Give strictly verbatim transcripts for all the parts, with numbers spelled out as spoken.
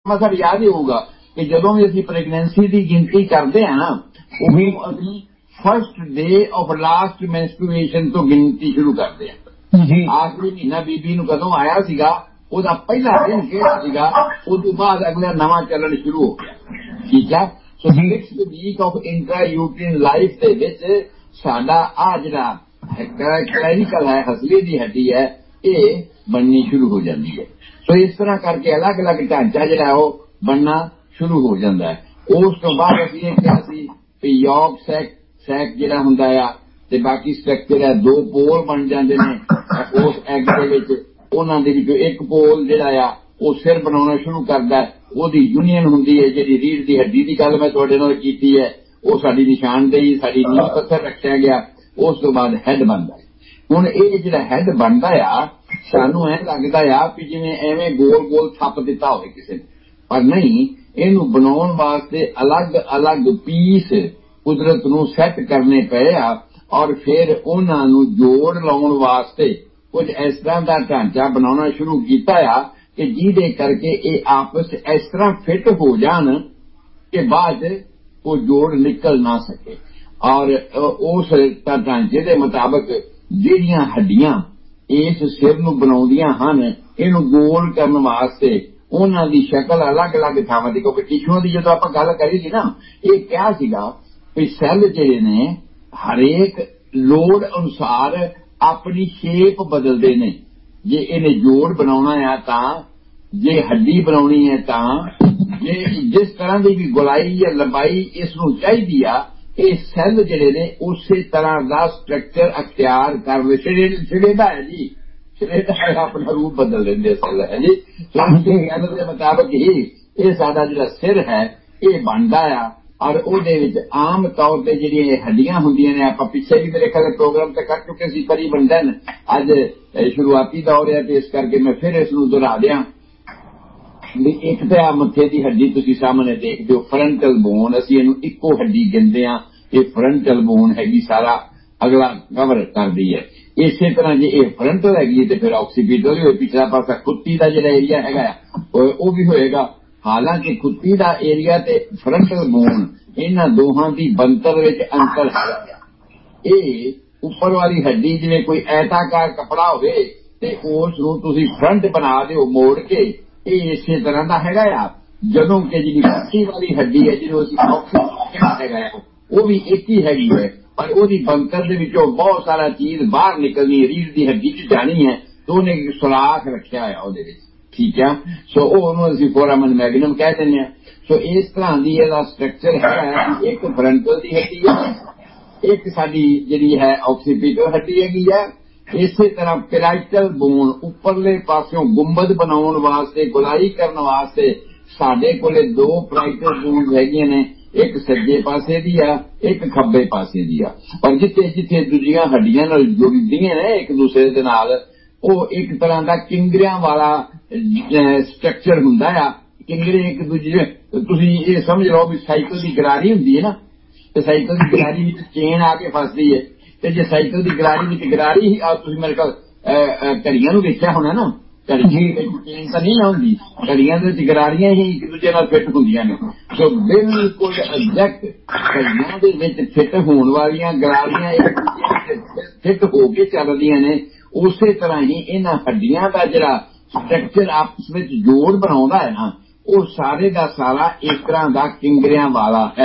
मतलब याद ही होगा कि जदों भी असीं प्रेगनेंसी की गिनती करते हैं ना उदों असीं first day of last menstruation तो गिनती शुरू करते हैं। आखिरी महीना बीबी नूं कदों आया सीगा ਉਹਦਾ ਪਹਿਲਾ ਦਿਨ ਕਿਹੜਾ ਸੀਗਾ ਉਦੋਂ ਬਾਅਦ ਅਗਲਾ ਨਵਾਂ ਚੱਲਣ ਸ਼ੁਰੂ ਹੋ ਗਿਆ। ਠੀਕ ਹੈ। ਸੋ sixth week of intra ਯੂਟਰੀਨ life ਦੇ ਵਿੱਚ ਸਾਡਾ ਆ ਜਿਹੜਾ ਕਲੈਰੀਕਲ ਹੈ ਹਸਲੀ ਦੀ ਹੱਡੀ ਹੈ ਇਹ ਬਣਨੀ ਸ਼ੁਰੂ ਹੋ ਜਾਂਦੀ ਹੈ। ਸੋ ਇਸ ਤਰ੍ਹਾਂ ਕਰਕੇ ਅਲੱਗ ਅਲੱਗ ਢਾਂਚਾ ਜਿਹੜਾ ਉਹ ਬਣਨਾ ਸ਼ੁਰੂ ਹੋ ਜਾਂਦਾ ਹੈ। ਉਸ ਤੋਂ ਬਾਅਦ ਅਸੀਂ ਇਹ ਕਿਹਾ ਸੀ ਵੀ ਯੋਗ ਸੈਕ ਸੈਕ ਜਿਹੜਾ ਹੁੰਦਾ ਆ ਤੇ ਬਾਕੀ ਸਟਰਕਚਰ ਹੈ ਦੋ ਪੋਲ ਬਣ ਜਾਂਦੇ ਨੇ ਉਸ ਐਗ ਦੇ ਵਿੱਚ। ਉਹਨਾਂ ਦੇ ਵਿੱਚੋਂ ਇੱਕ ਪੋਲ ਜਿਹੜਾ ਆ ਉਹ ਸਿਰ ਬਣਾਉਣਾ ਸ਼ੁਰੂ ਕਰਦਾ ਉਹਦੀ ਯੂਨੀਅਨ ਹੁੰਦੀ ਹੈ ਜਿਹੜੀ ਰੀੜ੍ਹ ਦੀ ਹੱਡੀ ਦੀ ਗੱਲ ਮੈਂ ਤੁਹਾਡੇ ਨਾਲ ਕੀਤੀ ਹੈ ਉਹ ਸਾਡੀ ਨਿਸ਼ਾਨਦੇਹੀ ਸਾਡੀ ਨੀਂਹ ਪੱਥਰ ਰੱਖਿਆ ਗਿਆ। ਉਸ ਤੋਂ ਬਾਅਦ ਹੈਡ ਬਣਦਾ। ਹੁਣ ਇਹ ਜਿਹੜਾ ਹੈਡ ਬਣਦਾ ਆ ਸਾਨੂੰ ਐਂ ਲੱਗਦਾ ਆ ਵੀ ਜਿਵੇਂ ਐਵੇਂ ਗੋਲ ਗੋਲ ਥੱਪ ਦਿੱਤਾ ਹੋਵੇ ਕਿਸੇ ਨੇ, ਪਰ ਨਹੀਂ ਇਹਨੂੰ ਬਣਾਉਣ ਵਾਸਤੇ ਅਲੱਗ ਅਲੱਗ ਪੀਸ ਕੁਦਰਤ ਨੂੰ ਸੈੱਟ ਕਰਨੇ ਪਏ ਆ ਔਰ ਫਿਰ ਉਹਨਾਂ ਨੂੰ ਜੋੜ ਲਾਉਣ ਵਾਸਤੇ ਕੁਝ ਇਸ ਤਰ੍ਹਾਂ ਦਾ ਢਾਂਚਾ ਬਣਾਉਣਾ ਸ਼ੁਰੂ ਕੀਤਾ ਆ ਕਿ ਜਿਹਦੇ ਕਰਕੇ ਇਹ ਆਪਸ ਇਸ ਤਰ੍ਹਾਂ ਫਿੱਟ ਹੋ ਜਾਣ ਕਿ ਬਾਅਦ ਉਹ ਜੋੜ ਨਿਕਲ ਨਾ ਸਕੇ। ਔਰ ਉਸ ਢਾਂਚੇ ਦੇ ਮੁਤਾਬਕ ਜਿਹੜੀਆਂ ਹੱਡੀਆਂ ਇਸ ਸਿਰ ਨੂੰ ਬਣਾਉਂਦੀਆਂ ਹਨ ਇਹਨੂੰ ਗੋਲ ਕਰਨ ਵਾਸਤੇ ਉਹਨਾਂ ਦੀ ਸ਼ਕਲ ਅਲੱਗ ਅਲੱਗ ਥਾਵਾਂ ਦੀ, ਕਿਉਂਕਿ ਟਿਸ਼ੂਆਂ ਦੀ ਜਦੋਂ ਆਪਾਂ ਗੱਲ ਕਰੀ ਸੀ ਨਾ ਇਹ ਕਿਹਾ ਸੀਗਾ ਵੀ ਸੈੱਲ ਜਿਹੜੇ ਨੇ ਹਰੇਕ ਲੋੜ ਅਨੁਸਾਰ ਆਪਣੀ ਸ਼ੇਪ ਬਦਲਦੇ ਨੇ। ਜੇ ਇਹਨੇ ਜੋੜ ਬਣਾਉਣਾ ਆ ਤਾਂ ਜੇ ਹੱਡੀ ਬਣਾਉਣੀ ਹੈ ਤਾਂ ਜੇ ਜਿਸ ਤਰ੍ਹਾਂ ਦੀ ਵੀ ਗੁਲਾਈ ਜਾਂ ਲੰਬਾਈ ਇਸ ਨੂੰ ਚਾਹੀਦੀ ਆ ਇਹ ਸੈੱਲ ਜਿਹੜੇ ਨੇ ਉਸੇ ਤਰ੍ਹਾਂ ਦਾ ਸਟਰਕਚਰ ਅਖਤਿਆਰ ਕਰ ਛੜੇਦਾ ਹੈ ਜੀ ਛੜੇਦਾ ਹੈ ਆਪਣਾ ਰੂਪ ਬਦਲ ਲੈਂਦੇ ਸੈੱਲ ਹੈ ਜੀ। ਗੱਲ ਦੇ ਮੁਤਾਬਕ ਹੀ ਇਹ ਸਾਡਾ ਜਿਹੜਾ ਸਿਰ ਹੈ ਇਹ ਬਣਦਾ ਆ ਔਰ ਉਹਦੇ ਵਿੱਚ ਆਮ ਤੌਰ ਤੇ ਜਿਹੜੀਆਂ ਹੱਡੀਆਂ ਹੁੰਦੀਆਂ ਨੇ ਆਪਾਂ ਪਿੱਛੇ ਵੀ ਮੇਰੇ ਖਿਆਲ ਪ੍ਰੋਗਰਾਮ ਤੇ ਕਰ ਚੁੱਕੇ ਸੀ ਤਕਰੀਬਨ ਦਿਨ ਅੱਜ ਸ਼ੁਰੂਆਤੀ ਦੌਰ ਹੈ ਤੇ ਇਸ ਕਰਕੇ ਮੈਂ ਫਿਰ ਇਸ ਨੂੰ ਦੁਹਰਾ ਦਿਆਂ ਵੀ ਇੱਕ ਤਾਂ ਆ ਮੱਥੇ ਦੀ ਹੱਡੀ ਤੁਸੀਂ ਸਾਹਮਣੇ ਦੇਖਦੇ ਹੋ ਫਰੰਟਲ ਬੋਨ ਅਸੀਂ ਇਹਨੂੰ ਇੱਕੋ ਹੱਡੀ ਗਿਣਦੇ ਹਾਂ ਇਹ ਫਰੰਟਲ ਬੋਨ ਹੈਗੀ ਸਾਰਾ ਅਗਲਾ ਕਵਰ ਕਰਦੀ ਹੈ। ਇਸੇ ਤਰ੍ਹਾਂ ਜੇ ਇਹ ਫਰੰਟਲ ਹੈਗੀ ਤੇ ਫਿਰ ਆਕਸੀਪੀਟਲ ਵੀ ਹੋਏ ਪਿਛਲਾ ਪਾਸਾ ਕੁੱਤੀ ਦਾ ਜਿਹੜਾ ਏਰੀਆ ਹੈਗਾ ਉਹ ਵੀ ਹੋਏਗਾ। ਹਾਲਾਂਕਿ ਕੁੱਤੀ ਦਾ ਏਰੀਆ ਤੇ ਫਰੰਟਲ ਬੋਨ ਇਹਨਾਂ ਦੋਹਾਂ ਦੀ ਬਣਤਰ ਵਿੱਚ ਅੰਤਰ ਹੈ। ਇਹ ਉੱਪਰ ਵਾਲੀ ਹੱਡੀ ਜਿਵੇਂ ਕੋਈ ਐਤਾਕਾਰ ਕੱਪੜਾ ਹੋਵੇ ਤੇ ਉਸ ਨੂੰ ਤੁਸੀਂ ਫਰੰਟ ਬਣਾ ਦਿਓ ਮੋੜ ਕੇ ਇਹ ਇਸੇ ਤਰ੍ਹਾਂ ਦਾ ਹੈਗਾ ਆ। ਜਦੋਂ ਕਿ ਜਿਹੜੀ ਪਿੱਛੇ ਵਾਲੀ ਹੱਡੀ ਹੈ ਜਿਹਨੂੰ ਅਸੀਂ ਆਕਸੀਪੀਟਲ ਹੈਗਾ ਉਹ ਵੀ ਇੱਕ ਹੀ ਹੈਗੀ ਹੈ ਪਰ ਉਹਦੀ ਬਣਤਰ ਦੇ ਵਿੱਚੋਂ ਬਹੁਤ ਸਾਰਾ ਚੀਜ਼ ਬਾਹਰ ਨਿਕਲਣੀ ਰੀੜ੍ਹ ਦੀ ਹੱਡੀ 'ਚ ਜਾਣੀ ਹੈ ਤੇ ਉਹਨੇ ਸੁਰਾਖ ਰੱਖਿਆ ਆ ਉਹਦੇ ਵਿੱਚ। ਠੀਕ ਹੈ। ਸੋ ਉਹ ਉਹਨੂੰ ਅਸੀਂ ਫੋਰਾਮਨ ਮੈਗਨਮ ਕਹਿ ਦਿੰਦੇ ਹਾਂ। ਸੋ ਇਸ ਤਰ੍ਹਾਂ ਦੀ ਇਹਦਾ ਸਟਰਕਚਰ ਹੈ ਇੱਕ ਫਰੰਟਲ ਦੀ ਹੱਡੀ ਹੈ ਇੱਕ ਸਾਡੀ ਜਿਹੜੀ ਹੈ ਆਕਸੀਪੀਟਲ ਹੱਡੀ ਹੈਗੀ ਹੈ। ਇਸੇ ਤਰ੍ਹਾਂ ਪੈਰਾਈਟਲ ਬੋਨ ਉੱਪਰਲੇ ਪਾਸਿਓਂ ਗੁੰਬਦ ਬਣਾਉਣ ਵਾਸਤੇ ਗੁਲਾਈ ਕਰਨ ਵਾਸਤੇ ਸਾਡੇ ਕੋਲੇ ਦੋ ਪੈਰਾਈਟਲ ਬੋਨਸ ਹੈਗੀਆਂ ਨੇ ਇੱਕ ਸੱਜੇ ਪਾਸੇ ਦੀ ਆ ਇੱਕ ਖੱਬੇ ਪਾਸੇ ਦੀ ਆ। ਪਰ ਜਿੱਥੇ ਜਿੱਥੇ ਦੂਜੀਆਂ ਹੱਡੀਆਂ ਨਾਲ ਜੁੜਦੀਆਂ ਨੇ ਇੱਕ ਦੂਸਰੇ ਦੇ ਨਾਲ ਉਹ ਇੱਕ ਤਰ੍ਹਾਂ ਦਾ ਕਿੰਗਰਿਆਂ ਵਾਲਾ ਸਟਰਕਚਰ ਹੁੰਦਾ ਆ। ਕਿੰਗਰੇ ਇੱਕ ਦੂਜੇ ਤੁਸੀਂ ਇਹ ਸਮਝ ਲਓ ਵੀ ਸਾਈਕਲ ਦੀ ਗਰਾਰੀ ਹੁੰਦੀ ਹੈ ਨਾ ਤੇ ਸਾਈਕਲ ਦੀ ਗਰਾਰੀ ਵਿੱਚ ਚੇਨ ਆ ਕੇ ਫਸਦੀ ਹੈ ਤੇ ਜੇ ਸਾਈਕਲ ਦੀ ਗਰਾਰੀ ਵਿੱਚ ਗਰਾਰੀ ਹੀ ਆ ਤੁਸੀਂ ਮੇਰੇ ਕੋਲ ਘੜੀਆਂ ਨੂੰ ਵੇਖਿਆ ਹੋਣਾ ਨਾ ਘੜੀ ਚੇਨ ਤਾਂ ਨਹੀਂ ਨਾ ਹੁੰਦੀ ਘੜੀਆਂ ਦੇ ਵਿੱਚ ਗਰਾਰੀਆਂ ਹੀ ਇੱਕ ਦੂਜੇ ਨਾਲ ਫਿੱਟ ਹੁੰਦੀਆਂ ਨੇ। ਸੋ ਬਿਲਕੁਲ ਐਗਜ਼ੈਕਟ ਘੜੀਆਂ ਦੇ ਵਿੱਚ ਫਿੱਟ ਹੋਣ ਵਾਲੀਆਂ ਗਰਾਰੀਆਂ ਇੱਕ ਦੂਜੇ ਵਿੱਚ ਫਿੱਟ ਹੋ ਕੇ ਚੱਲਦੀਆਂ ਨੇ। ਉਸੇ ਤਰ੍ਹਾਂ ਹੀ ਇਹਨਾਂ ਹੱਡੀਆਂ ਦਾ ਜਿਹੜਾ ਸਟਰਕਚਰ ਆਪਸ ਵਿੱਚ ਜੋੜ ਬਣਾਉਂਦਾ ਹੈ ਨਾ ਉਹ ਸਾਰੇ ਦਾ ਸਾਰਾ ਇਸ ਤਰ੍ਹਾਂ ਦਾ ਕਿੰਗਰਿਆਂ ਵਾਲਾ ਹੈ।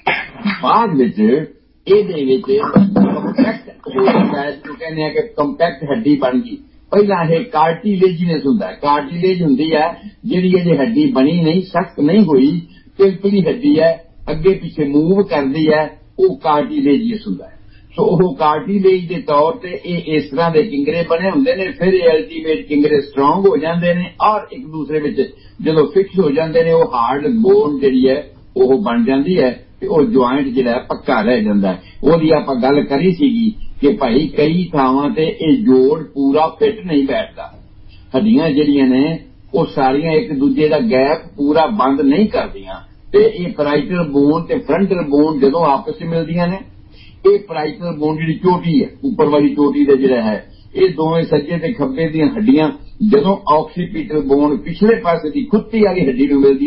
ਬਾਅਦ ਵਿੱਚ ਇਹਦੇ ਵਿੱਚ ਕੰਪੈਕਟ ਕਹਿੰਦੇ ਆ ਕਿ ਕੰਪੈਕਟ ਹੱਡੀ ਬਣ ਗਈ। ਪਹਿਲਾਂ ਇਹ ਕਾਰਟੀਲੇਜੀਨਸ ਹੁੰਦਾ ਕਾਰਟੀਲੇਜ ਹੁੰਦੀ ਹੈ ਜਿਹੜੀ ਇਹਦੀ ਹੱਡੀ ਬਣੀ ਨਹੀਂ ਸਖਤ ਨਹੀਂ ਹੋਈ ਪਿਲਪਲੀ ਹੱਡੀ ਹੈ ਅੱਗੇ ਪਿੱਛੇ ਮੂਵ ਕਰਦੀ ਹੈ ਉਹ ਕਾਰਟੀਲੇਜੀਅਸ ਹੁੰਦਾ ਹੈ। ਸੋ ਉਹ ਕਾਰਟੀਲੇਜ ਦੇ ਤੌਰ ਤੇ ਇਹ ਇਸ ਤਰ੍ਹਾਂ ਦੇ ਕਿੰਗਰੇ ਬਣੇ ਹੁੰਦੇ ਨੇ। ਫਿਰ ਇਹ ਅਲਟੀਮੇਟ ਕਿੰਗਰੇ ਸਟਰੋਂਗ ਹੋ ਜਾਂਦੇ ਨੇ ਔਰ ਇੱਕ ਦੂਸਰੇ ਵਿੱਚ ਜਦੋਂ ਫਿਕਸ ਹੋ ਜਾਂਦੇ ਨੇ ਉਹ ਹਾਰਡ ਬੋਨ ਜਿਹੜੀ ਹੈ ਉਹ ਬਣ ਜਾਂਦੀ ਹੈ ਤੇ ਉਹ ਜੁਆਇੰਟ ਜਿਹੜਾ ਪੱਕਾ ਰਹਿ ਜਾਂਦਾ ਹੈ। ਉਹਦੀ ਆਪਾਂ ਗੱਲ ਕਰੀ ਸੀਗੀ ਕਿ ਭਾਈ ਕਈ ਥਾਵਾਂ ਤੇ ਇਹ ਜੋੜ ਪੂਰਾ ਫਿੱਟ ਨਹੀਂ ਬੈਠਦਾ। ਹੱਡੀਆਂ ਜਿਹੜੀਆਂ ਨੇ ਉਹ ਸਾਰੀਆਂ ਇੱਕ ਦੂਜੇ ਦਾ ਗੈਪ ਪੂਰਾ ਬੰਦ ਨਹੀਂ ਕਰਦੀਆਂ ਤੇ ਇਹ ਪੈਰਾਈਟਲ ਬੋਨ ਤੇ ਫਰੰਟਲ ਬੋਨ ਜਦੋਂ ਆਪਸ ਵਿੱਚ ਮਿਲਦੀਆਂ ਨੇ ਇਹ ਪੈਰਾਈਟਲ ਬੋਨ ਜਿਹੜੀ ਚੋਟੀ ਹੈ ਉੱਪਰ ਵਾਲੀ ਚੋਟੀ ਦਾ ਜਿਹੜਾ ਹੈ ਇਹ ਦੋਵੇਂ ਸੱਜੇ ਤੇ ਖੱਬੇ ਦੀਆਂ ਹੱਡੀਆਂ ਜਦੋਂ ਆਕਸੀਪੀਟਲ ਬੋਨ ਪਿਛਲੇ ਪਾਸੇ ਦੀ ਕੁੱਤੀ ਵਾਲੀ ਹੱਡੀ ਨੂੰ ਮਿਲਦੀ